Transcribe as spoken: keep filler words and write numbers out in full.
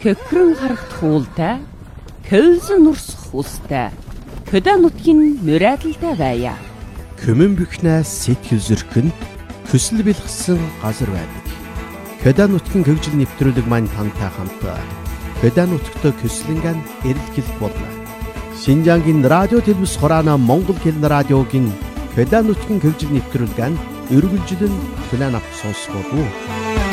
Көхрөн харагт хуултай, көлзөн нурсах устай, хөдөө нутгийн мөрөөдөлтэй байя. Көмөн бөхнээс сэтгэл зөрхөнд хүсэл бэлгсэн газар байдаг. Хөдөө нутгийн хөгжил нэвтрүүлэг маань тантай хамт хөдөө нутагт көслөнгөн эрэлхийлэх болно. Шинжаангийн радио телевиз хураана Монгол хэлний радиогийн хөдөө нутгийн хөгжил нэвтрүүлгэн өргөлжлөн хүлээн авах сонсгоо.